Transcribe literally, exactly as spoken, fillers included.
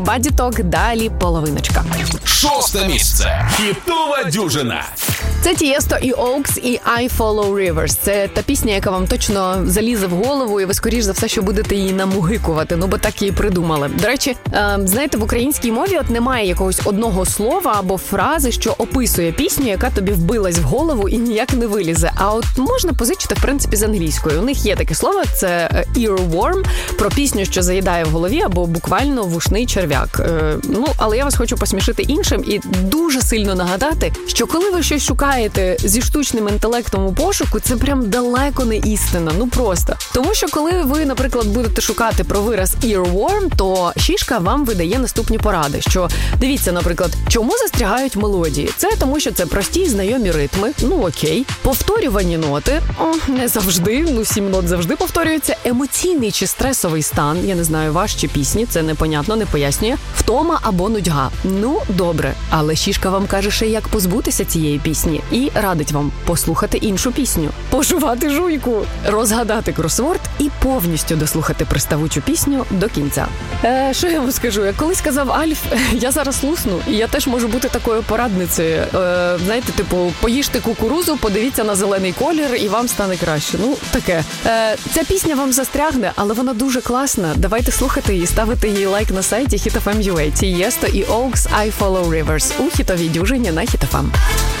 Бадіток, далі половиночка. Шосте місце. Хітова дюжина. Це Тієсто і Оукс і I Follow Rivers. Це та пісня, яка вам точно залізе в голову, і ви, скоріш за все, що будете її намугикувати. Ну, бо так її придумали. До речі, е, знаєте, в українській мові от немає якогось одного слова або фрази, що описує пісню, яка тобі вбилась в голову і ніяк не вилізе. А от можна позичити, в принципі, з англійської. У них є таке слово, це earworm, про пісню, що заїдає в голові, або буквально вушний черв'як. Е, ну, але я вас хочу посмішити іншим і дуже сильно нагадати, що коли ви щось шукаєте зі штучним інтелектом у пошуку, це прям далеко не істина, ну просто. Тому що коли ви, наприклад, будете шукати про вираз earworm, то Шишка вам видає наступні поради, що дивіться, наприклад, чому застрягають мелодії? Це тому, що це прості знайомі ритми, ну окей, повторювані ноти, о, не завжди, ну сім нот завжди повторюються, емоційний чи стресовий стан, я не знаю, ваш чи пісні, це непонятно, не пояснює, втома або нудьга. Ну, добре, але Шишка вам каже ще, як позбутися цієї пісні. І радить вам послухати іншу пісню, пожувати жуйку, розгадати кросворд і повністю дослухати приставучу пісню до кінця. Е, що я вам скажу? Як колись казав Альф, я зараз лусну, і я теж можу бути такою порадницею. Е, знаєте, типу, поїжте кукурузу, подивіться на зелений колір, і вам стане краще. Ну, таке. Е, ця пісня вам застрягне, але вона дуже класна. Давайте слухати її, ставити їй лайк на сайті хіт еф ем крапка ю а. Тієсто і Оукс I Follow Rivers у хітовій дюжині на Хіт еф ем.